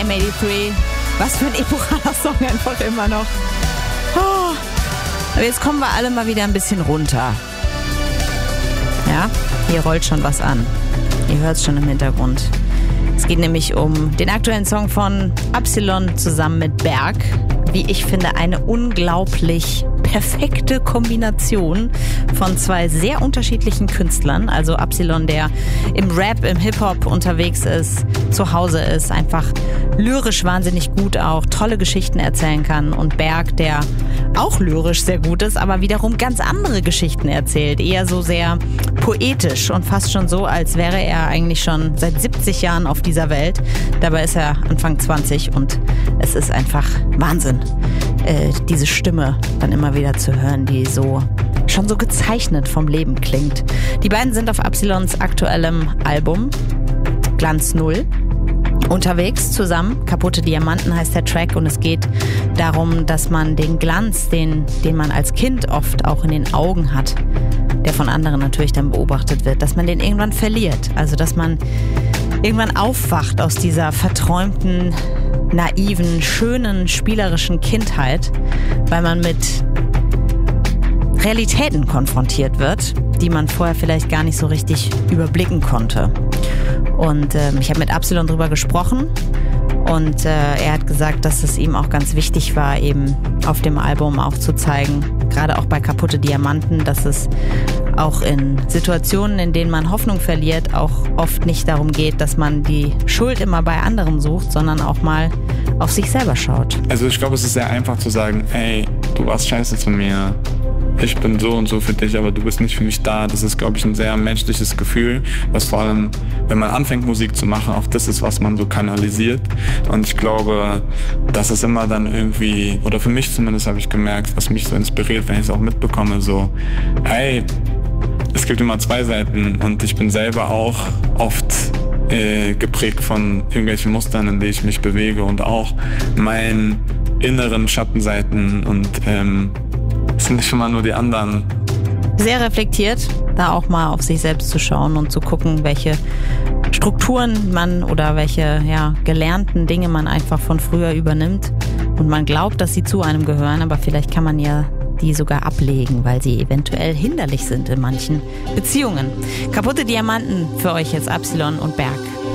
M83. Was für ein epochaler Song einfach immer noch. Oh. Aber jetzt kommen wir alle mal wieder ein bisschen runter. Ja, hier rollt schon was an. Ihr hört es schon im Hintergrund. Es geht nämlich um den aktuellen Song von Absilon zusammen mit Berg. Wie ich finde, eine unglaublich perfekte Kombination von zwei sehr unterschiedlichen Künstlern. Also Absilon, der im Rap, im Hip-Hop unterwegs ist, zu Hause ist, einfach lyrisch wahnsinnig gut auch, tolle Geschichten erzählen kann. Und Berg, der auch lyrisch sehr gut ist, aber wiederum ganz andere Geschichten erzählt. Eher so sehr poetisch und fast schon so, als wäre er eigentlich schon seit 70 Jahren auf dieser Welt. Dabei ist er Anfang 20 und es ist einfach Wahnsinn, diese Stimme dann immer wieder zu hören, die so schon so gezeichnet vom Leben klingt. Die beiden sind auf Absilons aktuellem Album Glanz Null unterwegs zusammen. Kaputte Diamanten heißt der Track und es geht darum, dass man den Glanz, den man als Kind oft auch in den Augen hat, der von anderen natürlich dann beobachtet wird, dass man den irgendwann verliert. Also dass man irgendwann aufwacht aus dieser verträumten, naiven, schönen, spielerischen Kindheit, weil man mit Realitäten konfrontiert wird, die man vorher vielleicht gar nicht so richtig überblicken konnte. Und ich habe mit Absilon drüber gesprochen und er hat gesagt, dass es ihm auch ganz wichtig war, eben auf dem Album auch zu zeigen, gerade auch bei Kaputte Diamanten, dass es auch in Situationen, in denen man Hoffnung verliert, auch oft nicht darum geht, dass man die Schuld immer bei anderen sucht, sondern auch mal auf sich selber schaut. Also ich glaube, es ist sehr einfach zu sagen, ey, du warst scheiße zu mir. Ich bin so und so für dich, aber du bist nicht für mich da. Das ist, glaube ich, ein sehr menschliches Gefühl, was vor allem, wenn man anfängt, Musik zu machen, auch das ist, was man so kanalisiert. Und ich glaube, das ist immer dann irgendwie, oder für mich zumindest habe ich gemerkt, was mich so inspiriert, wenn ich es auch mitbekomme, so, hey, es gibt immer zwei Seiten und ich bin selber auch oft geprägt von irgendwelchen Mustern, in denen ich mich bewege und auch meinen inneren Schattenseiten und es sind nicht immer nur die anderen. Sehr reflektiert, da auch mal auf sich selbst zu schauen und zu gucken, welche Strukturen man oder welche gelernten Dinge man einfach von früher übernimmt und man glaubt, dass sie zu einem gehören, aber vielleicht kann man ja die sogar ablegen, weil sie eventuell hinderlich sind in manchen Beziehungen. Kaputte Diamanten für euch jetzt Absilon und Berg.